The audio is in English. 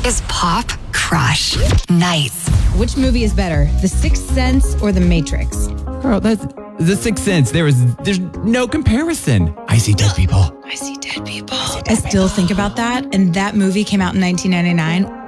is Pop Crush Nights. Which movie is better, The Sixth Sense or The Matrix? Girl, that's The Sixth Sense. There's no comparison. I see dead people. I see dead people. I still think about that, and that movie came out in 1999.